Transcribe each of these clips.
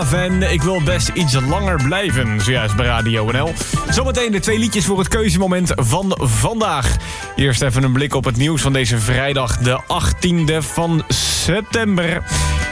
En ik wil best iets langer blijven, zojuist bij Radio NL. Zometeen de 2 liedjes voor het keuzemoment van vandaag. Eerst even een blik op het nieuws van deze vrijdag, de 18e van september.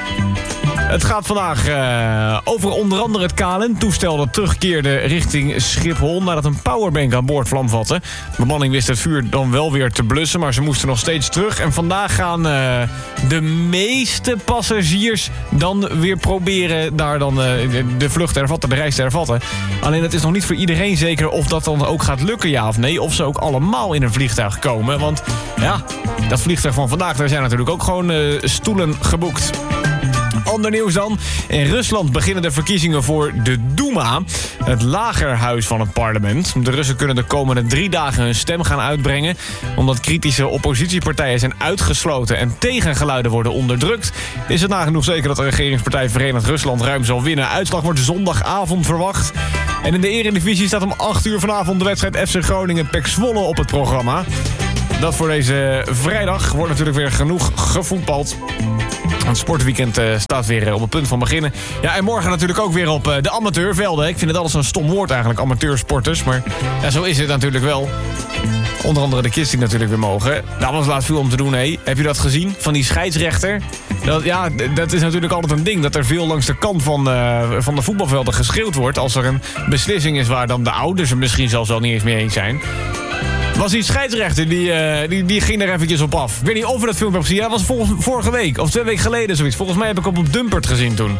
Het gaat vandaag over onder andere het KLM-toestel dat terugkeerde richting Schiphol nadat een powerbank aan boord vlam vatte. De bemanning wist het vuur dan wel weer te blussen, maar ze moesten nog steeds terug. En vandaag gaan de meeste passagiers dan weer proberen daar dan de vlucht te hervatten, de reis te hervatten. Alleen het is nog niet voor iedereen zeker of dat dan ook gaat lukken, ja of nee. Of ze ook allemaal in een vliegtuig komen. Want ja, dat vliegtuig van vandaag, daar zijn natuurlijk ook gewoon stoelen geboekt. Ander nieuws dan. In Rusland beginnen de verkiezingen voor de Duma, het lagerhuis van het parlement. De Russen kunnen de komende 3 dagen hun stem gaan uitbrengen. Omdat kritische oppositiepartijen zijn uitgesloten en tegengeluiden worden onderdrukt, is het nagenoeg zeker dat de regeringspartij Verenigd Rusland ruim zal winnen. Uitslag wordt zondagavond verwacht. En in de Eredivisie staat om 8 uur vanavond de wedstrijd FC Groningen-PEC Zwolle op het programma. Dat voor deze vrijdag wordt natuurlijk weer genoeg gevoetbald. Het sportweekend staat weer op het punt van beginnen. Ja, en morgen natuurlijk ook weer op de amateurvelden. Ik vind het altijd zo'n stom woord eigenlijk, amateursporters. Maar ja, zo is het natuurlijk wel. Onder andere de kids die natuurlijk weer mogen. Daar was laatst veel om te doen, hé. Heb je dat gezien? Van die scheidsrechter? Dat is natuurlijk altijd een ding. Dat er veel langs de kant van de voetbalvelden geschreeuwd wordt. Als er een beslissing is waar dan de ouders er misschien zelfs wel niet eens mee eens zijn. Was die scheidsrechter, die ging er eventjes op af. Ik weet niet of we dat filmpje hebben gezien. Ja, dat was vorige week, of 2 weken geleden zoiets. Volgens mij heb ik op Dumpert gezien toen.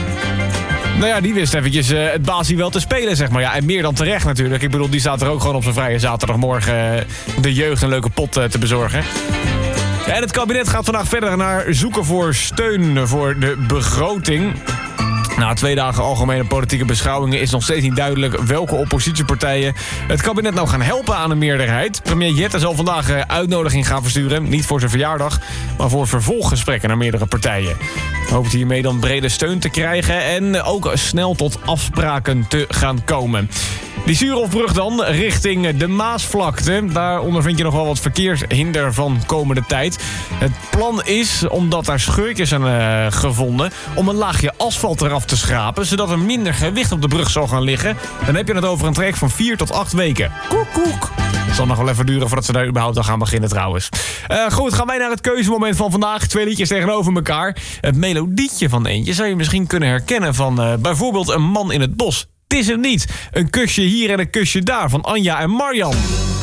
Nou ja, die wist eventjes het basie wel te spelen, zeg maar. Ja, en meer dan terecht natuurlijk. Ik bedoel, die staat er ook gewoon op zijn vrije zaterdagmorgen de jeugd een leuke pot te bezorgen. Ja, en het kabinet gaat vandaag verder naar zoeken voor steun voor de begroting. Na 2 dagen algemene politieke beschouwingen is nog steeds niet duidelijk welke oppositiepartijen het kabinet nou gaan helpen aan een meerderheid. Premier Jette zal vandaag uitnodiging gaan versturen, niet voor zijn verjaardag, maar voor vervolggesprekken naar meerdere partijen. Hoopt hiermee dan brede steun te krijgen en ook snel tot afspraken te gaan komen. Die Suurhofbrug dan, richting de Maasvlakte. Daar ondervind je nog wel wat verkeershinder van komende tijd. Het plan is, omdat daar scheurtjes zijn gevonden, om een laagje asfalt eraf te schrapen, zodat er minder gewicht op de brug zal gaan liggen. Dan heb je het over een traject van 4 tot 8 weken. Koek, koek. Het zal nog wel even duren voordat ze daar überhaupt al gaan beginnen trouwens. Goed, gaan wij naar het keuzemoment van vandaag. 2 liedjes tegenover elkaar. Het melodietje van eentje zou je misschien kunnen herkennen van bijvoorbeeld Een man in het bos. Het is hem niet. Een kusje hier en een kusje daar van Anja en Marjan.